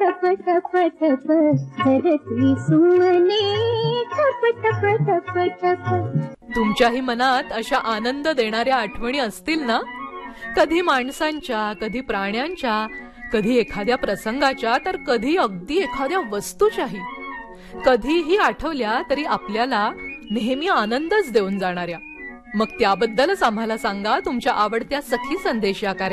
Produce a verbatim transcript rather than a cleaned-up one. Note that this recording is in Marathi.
ठप ठप ठप धरती सुमने ठप ठप ठप ठप. तुमच्याही मनात अशा आनंद देणाऱ्या आठवणी असतील ना? कधी माणसांच्या, कधी प्राण्यांच्या, कधी एखाद्या प्रसंगाच्या, तर कधी अगदी एखाद्या वस्तूच्याही. कधीही आठवल्या तरी आपल्याला नेहमी आनंदच देऊन जाणाऱ्या. मग त्याबद्दलच आम्हाला सांगा तुमच्या आवडत्या सखी संदेश या